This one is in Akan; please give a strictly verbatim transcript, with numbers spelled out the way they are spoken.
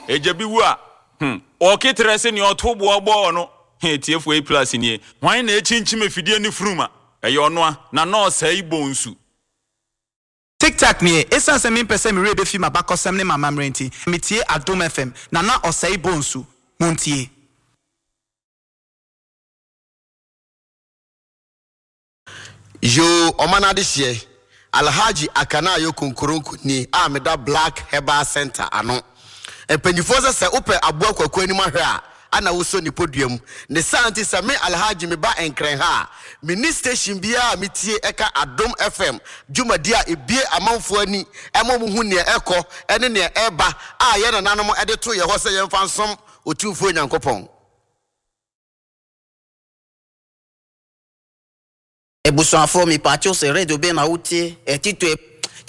eje bi wu a hm o kitrese ni otobo ogbo no he T F A plus ni hwan na echinchim efidie ni fruma eye ono a na no sai bonsu TikTok ni esan se me pese me rebe fi mabakosem ne mamamrenti metie Adom F M na na osai bonsu montie yo omanade hye Alhaji Akanayo Konkoronko ni ameda Black Herbal Center ano empanyifo se se ope aboa kwakwa ni mahwe a ana woso ni podium ne santi se me Alhaji me ba enkren ha mini station bia metie eka Adom F M dwumadi a ebie amanfo ani emo mu hu ne eko ene ne eba a ye na nanom ede to ye ho se ye mfa nsom otumfo nyankopon Ebusuafo mi patio se redo be na utie etito